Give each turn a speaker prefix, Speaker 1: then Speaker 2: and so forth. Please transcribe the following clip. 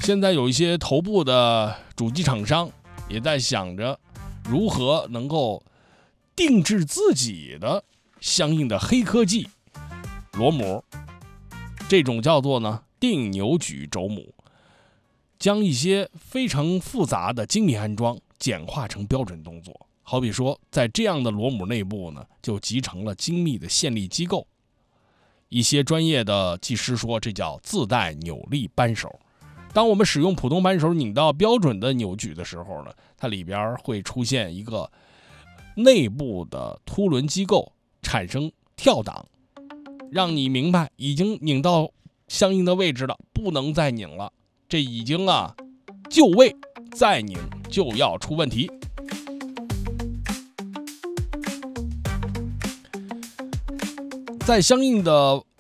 Speaker 1: 现在有一些头部的主机厂商也在想着如何能够定制自己的相应的黑科技螺母，这种叫做呢定扭矩轴母，将一些非常复杂的精密安装简化成标准动作。好比说在这样的螺母内部呢就集成了精密的线力机构，一些专业的技师说这叫自带扭力扳手。当我们使用普通扳手拧到标准的扭矩的时候呢，它里边会出现一个内部的凸轮机构产生跳档，让你明白已经拧到相应的位置了，不能再拧了，这已经就位，再拧就要出问题。在相应的